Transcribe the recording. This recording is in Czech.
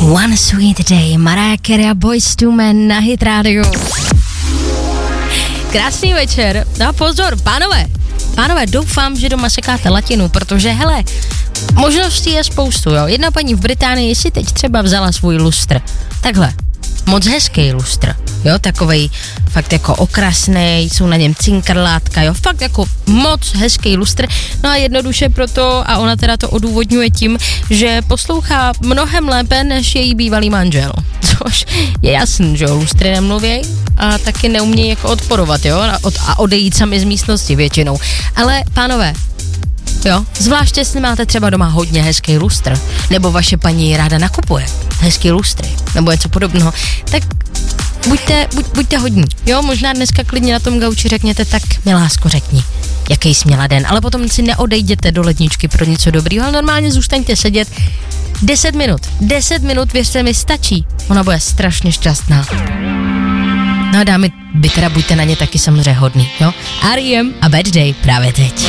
One Sweet Day, Mariah Carey a Boyz II Men na Hit Radio. Krásný večer. No pozor, pánové, doufám, že doma sekáte latinu, protože hele, možností je spoustu, jo. Jedna paní v Británii si teď třeba vzala svůj lustr. Takhle, moc hezký lustr, jo, takovej fakt jako okrasnej, jsou na něm cinkrlátka, jo, fakt jako moc hezký lustr, no a jednoduše proto, a ona teda to odůvodňuje tím, že poslouchá mnohem lépe než její bývalý manžel, což je jasný, že jo, lustry nemluvěj a taky neumějí jako odporovat, jo, a odejít sami z místnosti většinou, ale pánové, jo, zvláště jestli máte třeba doma hodně hezký lustr, nebo vaše paní ráda nakupuje hezký lustry, nebo něco podobného, tak buďte hodní, jo, možná dneska klidně na tom gauči řekněte, tak milásko řekni, jaký jsi měla den, ale potom si neodejděte do ledničky pro něco dobrýho, ale normálně zůstaňte sedět 10 minut, věřte mi, stačí, ona bude strašně šťastná. No a dámy, vy teda buďte na ně taky samozřejmě hodný, jo, R.E.M. a Bad Day právě teď.